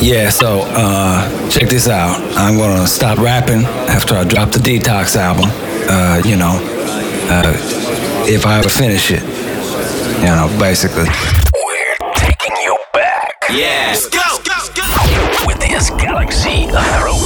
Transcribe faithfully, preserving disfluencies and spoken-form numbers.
Yeah, so uh, check this out. I'm gonna stop rapping after I drop the Detox album. Uh, you know, uh, if I ever finish it. You know, basically. We're taking you back. Yeah. Let's go. With this Galaxy Hero